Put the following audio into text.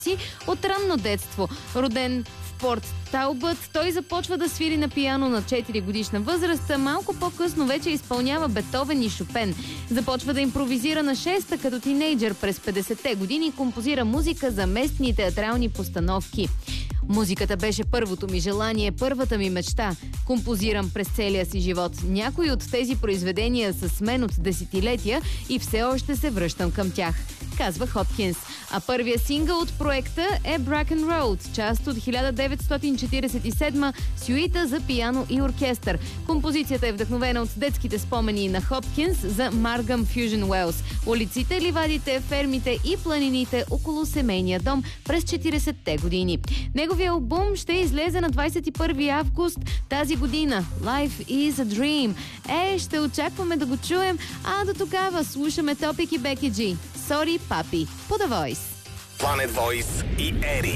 си от ранно детство. Роден в Порт Талбът, той започва да свири на пиано на 4 годишна възраст, а малко по-късно вече изпълнява Бетовен и Шопен. Започва да импровизира на 6-та като тинейджър. През 50-те години композира музика за местни театрални постановки. Музиката беше първото ми желание, първата ми мечта. Композирам през целия си живот. Някои от тези произведения са с мен от десетилетия и все още се връщам към тях, казва Хопкинс. А първия сингъл от проекта е Bracken Road, част от 1947 сюита за пиано и оркестър. Композицията е вдъхновена от детските спомени на Хопкинс за Маргъм Фюжен Уелс, улиците, ливадите, фермите и планините около семейния дом през 40-те години. Неговия албум ще излезе на 21 август тази година. Life is a Dream. Ще очакваме да го чуем, а до тогава слушаме Топик и Беки Джи. Sorry, папи. По The Voice. Planet Voice и Ери.